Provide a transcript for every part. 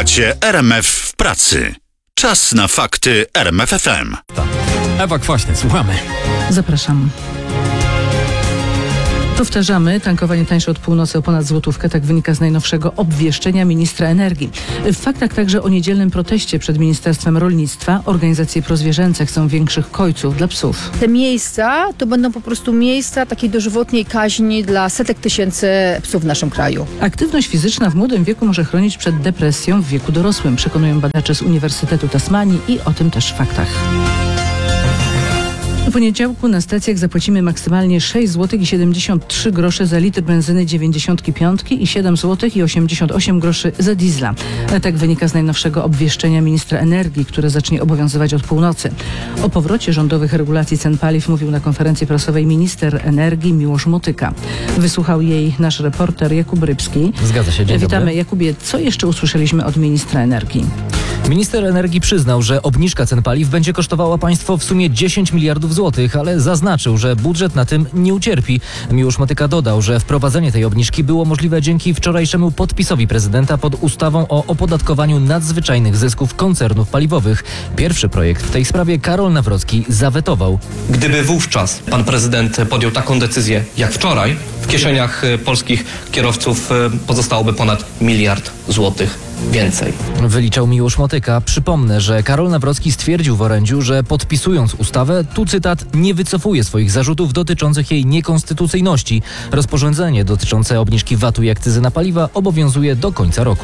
Słuchacie RMF w pracy. Czas na fakty RMF FM. Ewa Kwaśny, słuchamy. Zapraszam. Powtarzamy, tankowanie tańsze od północy o ponad złotówkę, tak wynika z najnowszego obwieszczenia ministra energii. W faktach także o niedzielnym proteście przed Ministerstwem Rolnictwa. Organizacje prozwierzęce chcą większych kojców dla psów. Te miejsca to będą po prostu miejsca takiej dożywotniej kaźni dla setek tysięcy psów w naszym kraju. Aktywność fizyczna w młodym wieku może chronić przed depresją w wieku dorosłym, przekonują badacze z Uniwersytetu Tasmanii i o tym też w faktach. W poniedziałku na stacjach zapłacimy maksymalnie 6,73 zł za litr benzyny 95 i 7,88 zł za diesla. Tak wynika z najnowszego obwieszczenia ministra energii, które zacznie obowiązywać od północy. O powrocie rządowych regulacji cen paliw mówił na konferencji prasowej minister energii Miłosz Motyka. Wysłuchał jej nasz reporter Jakub Rybski. Zgadza się, dzień dobry. Witamy, Jakubie. Co jeszcze usłyszeliśmy od ministra energii? Minister energii przyznał, że obniżka cen paliw będzie kosztowała państwo w sumie 10 miliardów złotych, ale zaznaczył, że budżet na tym nie ucierpi. Miłosz Motyka dodał, że wprowadzenie tej obniżki było możliwe dzięki wczorajszemu podpisowi prezydenta pod ustawą o opodatkowaniu nadzwyczajnych zysków koncernów paliwowych. Pierwszy projekt w tej sprawie Karol Nawrocki zawetował. Gdyby wówczas pan prezydent podjął taką decyzję jak wczoraj, w kieszeniach polskich kierowców pozostałoby ponad miliard złotych więcej. Wyliczał Miłosz Motyka. Przypomnę, że Karol Nawrocki stwierdził w orędziu, że podpisując ustawę, tu cytat, nie wycofuje swoich zarzutów dotyczących jej niekonstytucyjności. Rozporządzenie dotyczące obniżki VAT-u i akcyzy na paliwa obowiązuje do końca roku.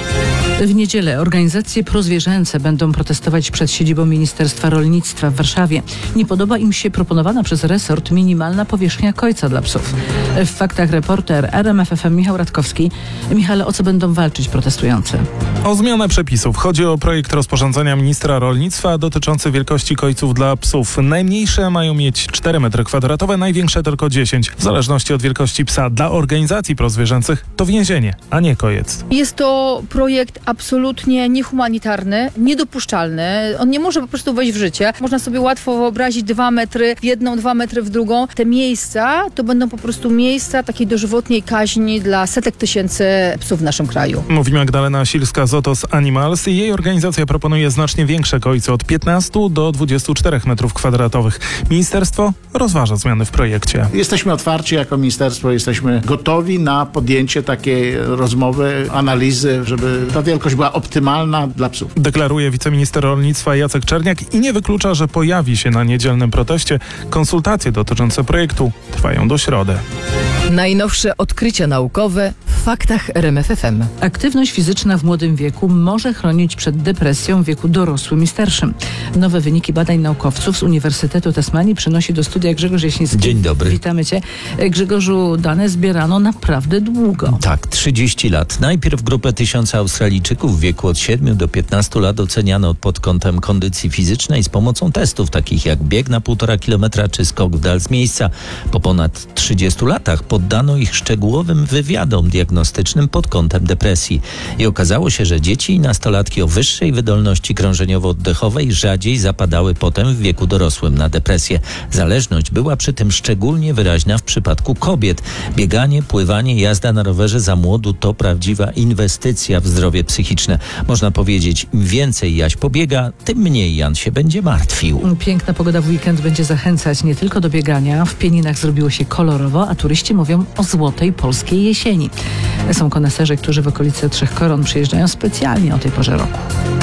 W niedzielę organizacje prozwierzęce będą protestować przed siedzibą Ministerstwa Rolnictwa w Warszawie. Nie podoba im się proponowana przez resort minimalna powierzchnia kojca dla psów. W faktach reporter RMF FM Michał Radkowski. Michale, o co będą walczyć protestujący? O zmianę przepisów. Chodzi o projekt rozporządzenia ministra rolnictwa dotyczący wielkości kojców dla psów. Najmniejsze mają mieć 4 m2, największe tylko 10. W zależności od wielkości psa. Dla organizacji prozwierzęcych to więzienie, a nie kojec. Jest to projekt absolutnie niehumanitarny, niedopuszczalny. On nie może po prostu wejść w życie. Można sobie łatwo wyobrazić 2 metry w jedną, 2 metry w drugą. Te miejsca to będą po prostu miejsca takiej dożywotniej kaźni dla setek tysięcy psów w naszym kraju. Mówi Magdalena Silska z Otos Animals. Jej organizacja proponuje znacznie większe kojce od 15 do 24 m2. Ministerstwo rozważa zmiany w projekcie. Jesteśmy otwarci jako ministerstwo, jesteśmy gotowi na podjęcie takiej rozmowy, analizy, żeby ta wielkość była optymalna dla psów. Deklaruje wiceminister rolnictwa Jacek Czerniak i nie wyklucza, że pojawi się na niedzielnym proteście. Konsultacje dotyczące projektu trwają do środy. Najnowsze odkrycia naukowe w faktach RMF FM. Aktywność fizyczna w młodym wieku może chronić przed depresją w wieku dorosłym i starszym. Nowe wyniki badań naukowców z Uniwersytetu Tasmanii przynosi do studia Grzegorz Jaśnicki. Dzień dobry. Witamy Cię. Grzegorzu, dane zbierano naprawdę długo. Tak, 30 lat. Najpierw grupę 1000 Australijczyków w wieku od 7 do 15 lat oceniano pod kątem kondycji fizycznej z pomocą testów takich jak bieg na 1,5 kilometra czy skok w dal z miejsca. Po ponad 30 latach poddano ich szczegółowym wywiadom diagnostycznym pod kątem depresji. I okazało się, że dzieci i nastolatki o wyższej wydolności krążeniowo-oddechowej rzadziej zapadały potem w wieku dorosłym na depresję. Zależność była przy tym szczególnie wyraźna w przypadku kobiet. Bieganie, pływanie, jazda na rowerze za młodu to prawdziwa inwestycja w zdrowie psychiczne. Można powiedzieć, im więcej Jaś pobiega, tym mniej Jan się będzie martwił. Piękna pogoda w weekend będzie zachęcać nie tylko do biegania. W Pieninach zrobiło się kolorowo, a turyści mówią o złotej polskiej jesieni. Są koneserzy, którzy w okolice Trzech Koron przyjeżdżają specjalnie o tej porze roku.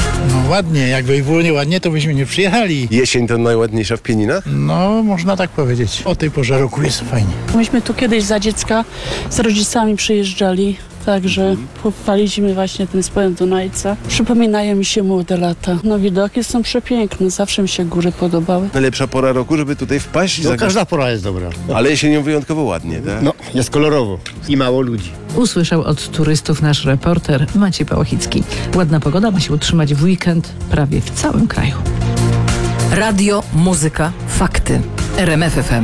No ładnie, jakby było nieładnie, to byśmy nie przyjechali. Jesień to najładniejsza w Pieninach? No, można tak powiedzieć. O tej porze roku jest fajnie. Myśmy tu kiedyś za dziecka z rodzicami przyjeżdżali, także pochwaliliśmy właśnie tym spojem Dunajca. Przypominają mi się młode lata. No widoki są przepiękne, zawsze mi się góry podobały. Najlepsza pora roku, żeby tutaj wpaść? No, każda pora jest dobra. Ale jesienią wyjątkowo ładnie, tak? No, jest kolorowo i mało ludzi. Usłyszał od turystów nasz reporter Maciej Pałochicki. Ładna pogoda ma się utrzymać w weekend prawie w całym kraju. Radio, muzyka, fakty. RMF FM.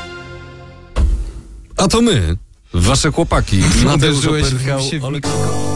A to my, wasze chłopaki. Nadeusz Operchał,